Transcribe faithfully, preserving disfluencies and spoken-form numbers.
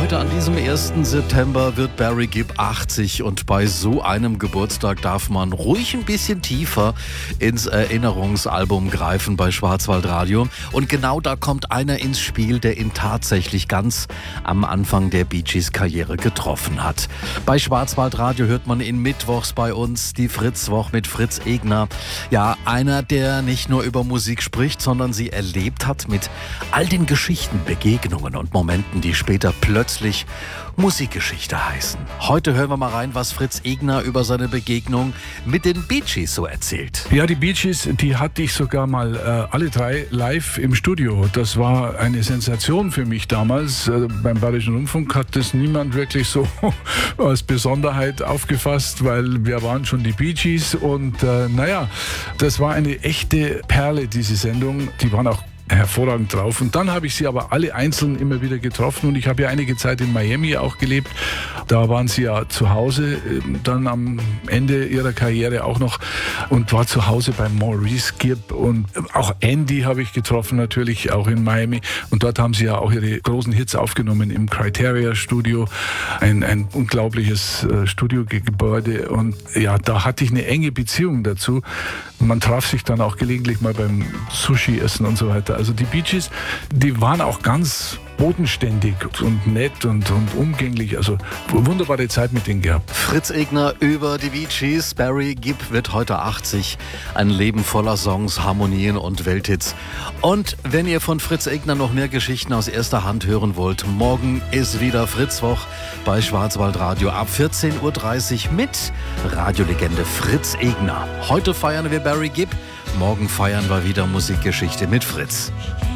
Heute an diesem ersten September wird Barry Gibb achtzig und bei so einem Geburtstag darf man ruhig ein bisschen tiefer ins Erinnerungsalbum greifen bei Schwarzwaldradio. Und genau da kommt einer ins Spiel, der ihn tatsächlich ganz am Anfang der Bee Gees Karriere getroffen hat. Bei Schwarzwaldradio hört man ihn mittwochs bei uns, die Fritzwoch mit Fritz Egner. Ja, einer, der nicht nur über Musik spricht, sondern sie erlebt hat mit all den Geschichten, Begegnungen und Momenten, die später plötzlich Musikgeschichte heißen. Heute hören wir mal rein, was Fritz Egner über seine Begegnung mit den Bee Gees so erzählt. Ja, die Bee Gees, die hatte ich sogar mal äh, alle drei live im Studio. Das war eine Sensation für mich damals. Äh, beim Bayerischen Rundfunk hat das niemand wirklich so als Besonderheit aufgefasst, weil wir waren schon die Bee Gees und äh, naja, das war eine echte Perle, diese Sendung. Die waren auch hervorragend drauf. Und dann habe ich sie aber alle einzeln immer wieder getroffen und ich habe ja einige Zeit in Miami auch gelebt. Da waren sie ja zu Hause, dann am Ende ihrer Karriere auch noch und war zu Hause bei Maurice Gibb und auch Andy habe ich getroffen natürlich, auch in Miami. Und dort haben sie ja auch ihre großen Hits aufgenommen im Criteria Studio, ein, ein unglaubliches äh, Studiogebäude und ja, da hatte ich eine enge Beziehung dazu. Man traf sich dann auch gelegentlich mal beim Sushi essen und so weiter. Also die Bee Gees, die waren auch ganz bodenständig und nett und, und umgänglich. Also wunderbare Zeit mit denen gehabt. Fritz Egner über die Bee Gees. Barry Gibb wird heute achtzig. Ein Leben voller Songs, Harmonien und Welthits. Und wenn ihr von Fritz Egner noch mehr Geschichten aus erster Hand hören wollt, morgen ist wieder Fritzwoch bei Schwarzwaldradio ab vierzehn Uhr dreißig mit Radiolegende Fritz Egner. Heute feiern wir Barry Gibb. Morgen feiern wir wieder Musikgeschichte mit Fritz.